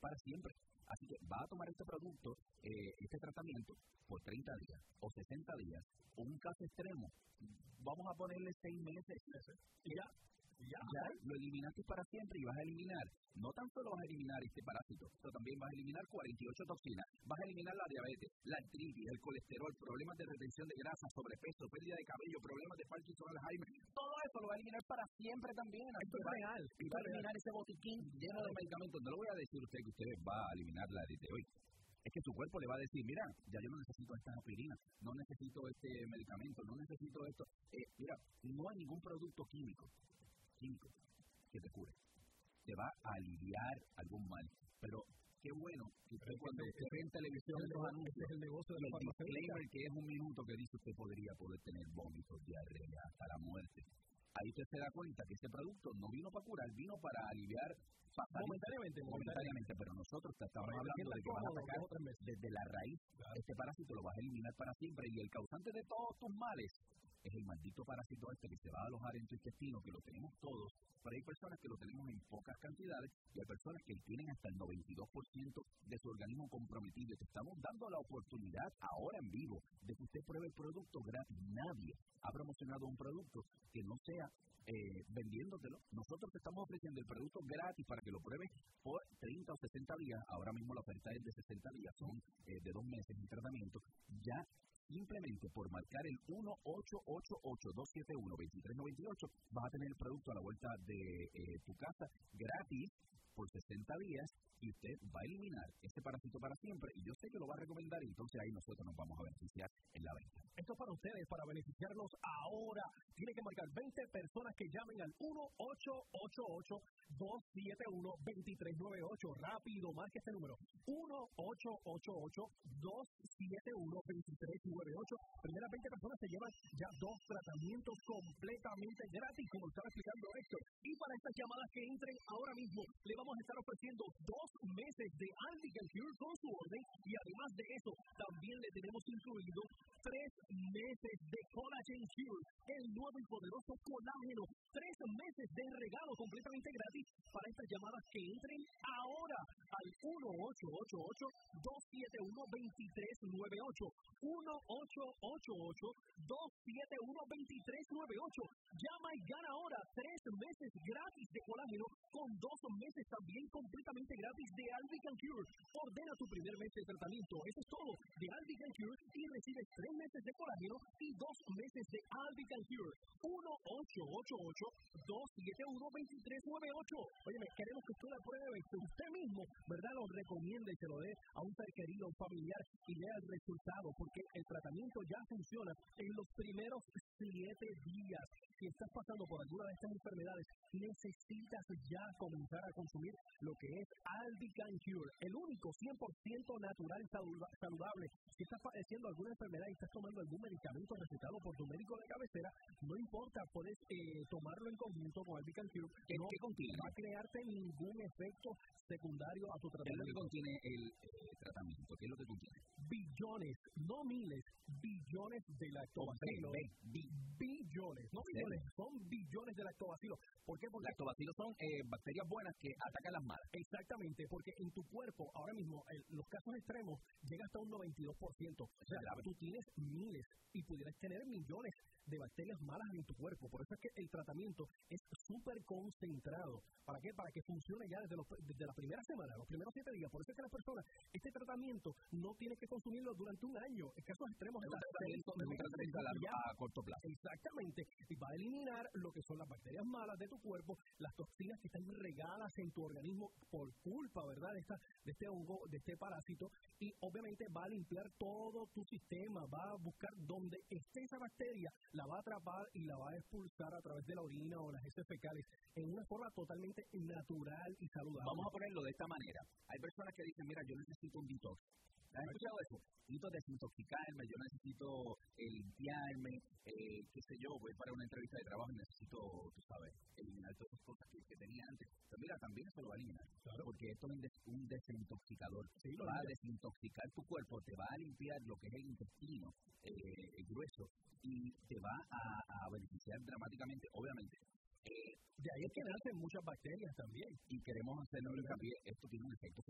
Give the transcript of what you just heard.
para siempre. Así que va a tomar este producto, este tratamiento, por 30 días o 60 días, o un caso extremo, vamos a ponerle 6 meses, y ya lo eliminaste para siempre y vas a eliminar, no tan solo vas a eliminar este parásito, pero también vas a eliminar 48 toxinas, vas a eliminar la diabetes, la artritis, el colesterol, problemas de retención de grasa, sobrepeso, pérdida de cabello, problemas de Parkinson, Alzheimer, todo eso lo va a eliminar para siempre también. Esto es real. Y va a eliminar ese botiquín lleno de medicamentos. No le voy a decir a usted que usted va a eliminar la de hoy. Es que su cuerpo le va a decir, mira, ya yo no necesito esta aspirina, no necesito este medicamento, no necesito esto. Mira, no hay ningún producto químico que te cure. Te va a aliviar algún mal. Pero qué bueno que usted cuando usted ve en televisión los anuncios, el negocio de y la el disclaimer farmacéutica, que es un minuto que dice usted podría poder tener vómitos, diarrea, hasta la muerte. Ahí usted se da cuenta que ese producto no vino para curar, vino para aliviar momentáneamente, pero nosotros te estamos hablando de que vas a sacar desde la raíz. Este parásito lo vas a eliminar para siempre, y el causante de todos tus males es el maldito parásito este que se va a alojar en tu intestino, que lo tenemos todos, pero hay personas que lo tenemos en pocas cantidades y hay personas que tienen hasta el 92% de su organismo comprometido. Te estamos dando la oportunidad ahora en vivo de que usted pruebe el producto gratis. Nadie ha promocionado un producto que no sea vendiéndotelo. Nosotros te estamos ofreciendo el producto gratis para que lo pruebes por 30 o 60 días. Ahora mismo la oferta es de 60 días, son de 2 meses de tratamiento. Ya simplemente por marcar el 1-888-271-2398 vas a tener el producto a la vuelta de tu casa gratis por 60 días, y usted va a eliminar ese parásito para siempre, y yo sé que lo va a recomendar, y entonces ahí nosotros nos vamos a beneficiar en la venta. Esto es para ustedes, para beneficiarnos ahora. Tiene que marcar 20 personas que llamen al 1-888-271-2398. Rápido, marque este número. 1-888-271-2398. Primeras 20 personas se llevan ya 2 tratamientos completamente gratis, como estaba explicando Héctor. Y para estas llamadas que entren ahora mismo, le vamos a estar ofreciendo 2 meses de Albican Cure con su orden, y además de eso, también le tenemos incluido 3 meses de Collagen Cure, el nuevo y poderoso colágeno. 3 meses de regalo completamente gratis para estas llamadas que entren ahora al 1-888-271-2398. 1-888-271-2398. Llama y gana ahora 3 meses gratis de colágeno con 2 meses también completamente gratis de Albican Cure. Ordena tu primer mes de tratamiento. Eso es todo de Albican Cure y recibes 3 meses de colágeno y 2 meses de Albican Cure. 1-888-271-2398. Óyeme, queremos que usted la pruebe, que usted mismo, ¿verdad?, lo recomiende y se lo dé a un ser querido, a un familiar, y vea el resultado, porque el tratamiento ya funciona en los primeros 7 días. Si estás pasando por alguna de estas enfermedades, necesitas ya comenzar a consumir lo que es Albican Cure, el único 100% natural y saludable. Si estás padeciendo alguna enfermedad y estás tomando algún medicamento recetado por tu médico de cabecera, no importa, puedes tomarlo en conjunto con Albican Cure. ¿Qué contiene? No va a crearte ningún efecto secundario a tu ¿Qué es tratamiento. lo que contiene el tratamiento? ¿Qué es lo que contiene? Billones, no miles, billones de lactobacilos. Billones, no millones, son billones de lactobacilos. ¿Por qué? Porque lactobacilos son bacterias buenas que atacan las malas. Exactamente, porque en tu cuerpo, ahora mismo, los casos extremos llegan hasta un 92%. O sea, tú tienes miles y pudieras tener millones de bacterias malas en tu cuerpo. Por eso es que el tratamiento es súper concentrado. ¿Para qué? Para que funcione ya desde la primera semana, los primeros 7 días. Por eso es que las personas, este tratamiento no tienes que consumirlo durante un año. En casos extremos, es un tratamiento a corto plazo. Exactamente. Y va a eliminar lo que son las bacterias malas de tu cuerpo, las toxinas que están regadas en tu organismo por culpa, ¿verdad?, de este hongo, de este parásito. Y obviamente va a limpiar todo tu sistema, va a buscar donde esté esa bacteria, la va a atrapar y la va a expulsar a través de la orina o las heces fecales en una forma totalmente natural y saludable. Vamos a ponerlo de esta manera. Hay personas que dicen, mira, yo necesito un detox. ¿Has escuchado eso? Necesito desintoxicarme, yo necesito limpiarme, qué sé yo, voy para una entrevista de trabajo y necesito, tú sabes, eliminar todas esas cosas que tenía antes. Pero mira, también eso lo va a eliminar, claro, porque esto es un desintoxicador. Sí, va a desintoxicar tu cuerpo, te va a limpiar lo que es el intestino grueso y te va a beneficiar dramáticamente, obviamente. De ahí es que nacen muchas bacterias también. Y queremos hacerlo hincapié, esto tiene un efecto